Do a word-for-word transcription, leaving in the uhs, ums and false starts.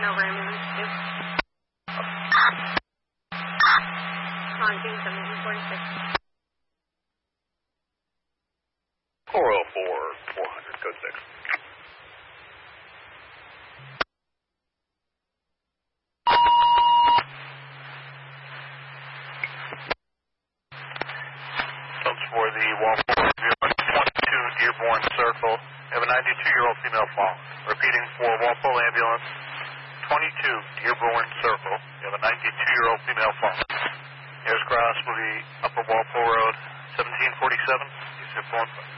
over ambulance too. Haunting seventeen forty-six. four oh four, four hundred, code six. Folks, for the Waffle twenty-two Dearborn Circle, we have a ninety-two-year-old female fall. Repeating for Waffle Ambulance twenty-two Dearborn Circle, we have a ninety-two-year-old female fall. Nearest cross will be Upper Walpole Road, seventeen forty-seven, zip one.